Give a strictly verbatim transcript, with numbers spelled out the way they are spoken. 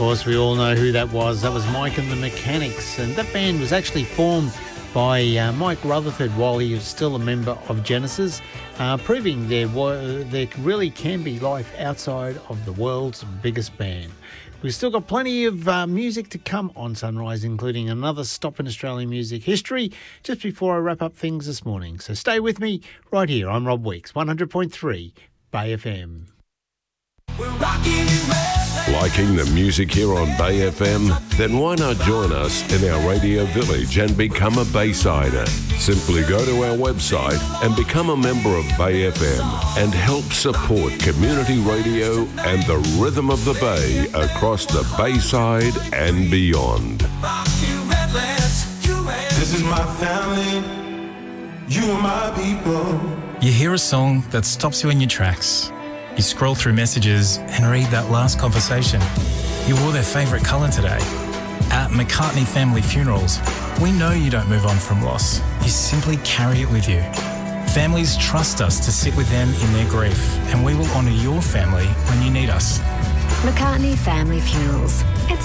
course, we all know who that was. That was Mike and the Mechanics, and that band was actually formed by uh, Mike Rutherford while he was still a member of Genesis, uh, proving there, wa- there really can be life outside of the world's biggest band. We've still got plenty of uh, music to come on Sunrise, including another stop in Australian music history just before I wrap up things this morning. So stay with me right here. I'm Rob Weeks, one hundred point three Bay F M. We're rocking Liking the music here on Bay F M? Then why not join us in our radio village and become a Baysider? Simply go to our website and become a member of Bay F M and help support community radio and the rhythm of the Bay across the Bayside and beyond. This is my family, you are my people. You hear a song that stops you in your tracks. You scroll through messages and read that last conversation. You wore their favourite colour today. At McCartney Family Funerals, we know you don't move on from loss. You simply carry it with you. Families trust us to sit with them in their grief, and we will honour your family when you need us. McCartney Family Funerals. It's